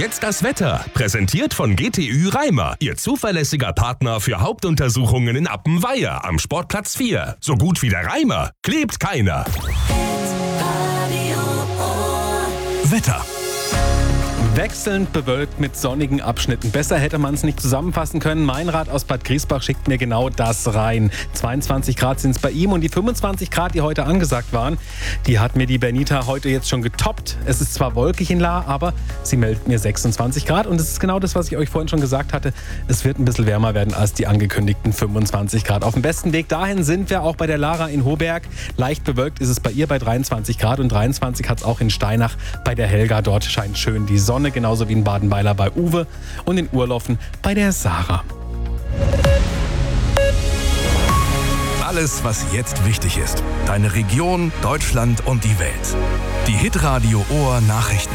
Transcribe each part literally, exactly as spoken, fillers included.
Jetzt das Wetter. Präsentiert von G T Ü Reimer. Ihr zuverlässiger Partner für Hauptuntersuchungen in Appenweier am Sportplatz vier. So gut wie der Reimer klebt keiner. Wetter. Wechselnd bewölkt mit sonnigen Abschnitten. Besser hätte man es nicht zusammenfassen können. Meinrad aus Bad Griesbach schickt mir genau das rein. zweiundzwanzig Grad sind es bei ihm und die fünfundzwanzig Grad, die heute angesagt waren, die hat mir die Bernita heute jetzt schon getoppt. Es ist zwar wolkig in Lahr, aber sie meldet mir sechsundzwanzig Grad und es ist genau das, was ich euch vorhin schon gesagt hatte. Es wird ein bisschen wärmer werden als die angekündigten fünfundzwanzig Grad. Auf dem besten Weg dahin sind wir auch bei der Lara in Hoberg. Leicht bewölkt ist es bei ihr bei dreiundzwanzig Grad und dreiundzwanzig hat es auch in Steinach bei der Helga. Dort scheint schön die Sonne. Genauso wie in Badenweiler bei Uwe und in Urloffen bei der Sarah. Alles, was jetzt wichtig ist. Deine Region, Deutschland und die Welt. Die Hitradio Ohr Nachrichten.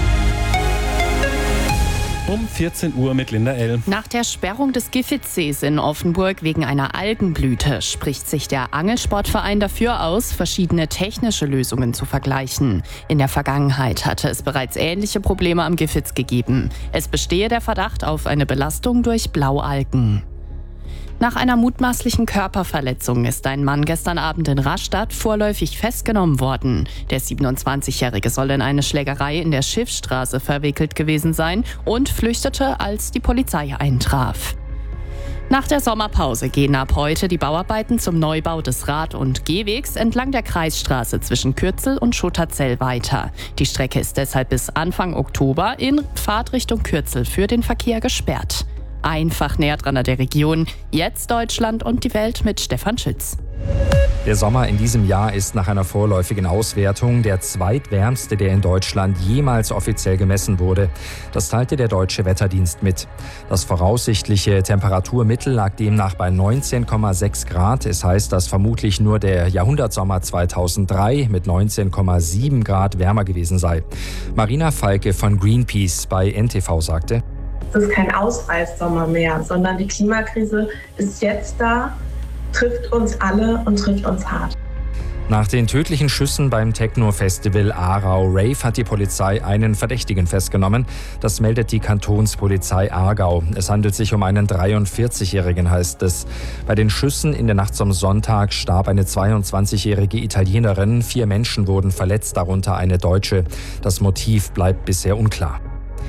Um vierzehn Uhr mit Linda L. Nach der Sperrung des Giffitsees in Offenburg wegen einer Algenblüte spricht sich der Angelsportverein dafür aus, verschiedene technische Lösungen zu vergleichen. In der Vergangenheit hatte es bereits ähnliche Probleme am Giffitz gegeben. Es bestehe der Verdacht auf eine Belastung durch Blaualgen. Nach einer mutmaßlichen Körperverletzung ist ein Mann gestern Abend in Rastatt vorläufig festgenommen worden. Der siebenundzwanzigjährige soll in eine Schlägerei in der Schiffsstraße verwickelt gewesen sein und flüchtete, als die Polizei eintraf. Nach der Sommerpause gehen ab heute die Bauarbeiten zum Neubau des Rad- und Gehwegs entlang der Kreisstraße zwischen Kürzel und Schutterzell weiter. Die Strecke ist deshalb bis Anfang Oktober in Fahrtrichtung Kürzel für den Verkehr gesperrt. Einfach näher dran an der Region. Jetzt Deutschland und die Welt mit Stefan Schütz. Der Sommer in diesem Jahr ist nach einer vorläufigen Auswertung der zweitwärmste, der in Deutschland jemals offiziell gemessen wurde. Das teilte der Deutsche Wetterdienst mit. Das voraussichtliche Temperaturmittel lag demnach bei neunzehn Komma sechs Grad. Es heißt, dass vermutlich nur der Jahrhundertsommer zweitausenddrei mit neunzehn Komma sieben Grad wärmer gewesen sei. Marina Falke von Greenpeace bei N T V sagte: Es ist kein Ausreißsommer mehr, sondern die Klimakrise ist jetzt da, trifft uns alle und trifft uns hart. Nach den tödlichen Schüssen beim Techno-Festival Aarau Rave hat die Polizei einen Verdächtigen festgenommen. Das meldet die Kantonspolizei Aargau. Es handelt sich um einen dreiundvierzigjährigen, heißt es. Bei den Schüssen in der Nacht zum Sonntag starb eine zweiundzwanzigjährige Italienerin. Vier Menschen wurden verletzt, darunter eine Deutsche. Das Motiv bleibt bisher unklar.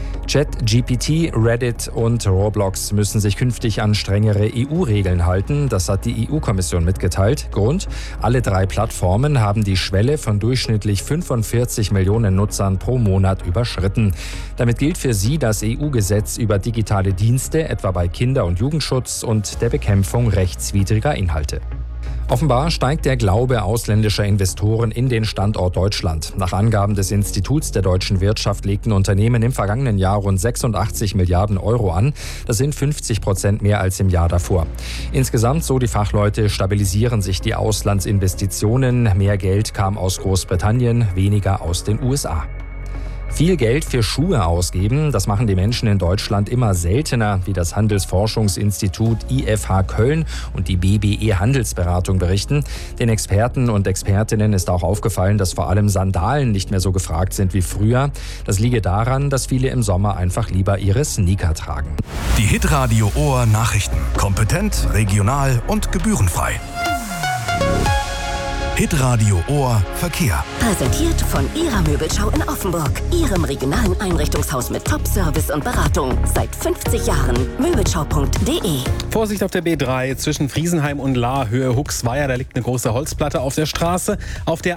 ChatGPT, Reddit und Roblox müssen sich künftig an strengere E U-Regeln halten. Das hat die E U-Kommission mitgeteilt. Grund: alle drei Plattformen haben die Schwelle von durchschnittlich fünfundvierzig Millionen Nutzern pro Monat überschritten. Damit gilt für sie das E U-Gesetz über digitale Dienste, etwa bei Kinder- und Jugendschutz und der Bekämpfung rechtswidriger Inhalte. Offenbar steigt der Glaube ausländischer Investoren in den Standort Deutschland. Nach Angaben des Instituts der deutschen Wirtschaft legten Unternehmen im vergangenen Jahr rund sechsundachtzig Milliarden Euro an. Das sind fünfzig Prozent mehr als im Jahr davor. Insgesamt, so die Fachleute, stabilisieren sich die Auslandsinvestitionen. Mehr Geld kam aus Großbritannien, weniger aus den U S A. Viel Geld für Schuhe ausgeben, das machen die Menschen in Deutschland immer seltener, wie das Handelsforschungsinstitut I F H Köln und die B B E Handelsberatung berichten. Den Experten und Expertinnen ist auch aufgefallen, dass vor allem Sandalen nicht mehr so gefragt sind wie früher. Das liege daran, dass viele im Sommer einfach lieber ihre Sneaker tragen. Die Hitradio Ohr Nachrichten. Kompetent, regional und gebührenfrei. Hitradio Ohr Verkehr. Präsentiert von Ihrer Möbelschau in Offenburg. Ihrem regionalen Einrichtungshaus mit Top-Service und Beratung. Seit fünfzig Jahren. Möbelschau punkt de. Vorsicht auf der B drei zwischen Friesenheim und Lahr, Höhe Huxweier. Da liegt eine große Holzplatte auf der Straße. Auf der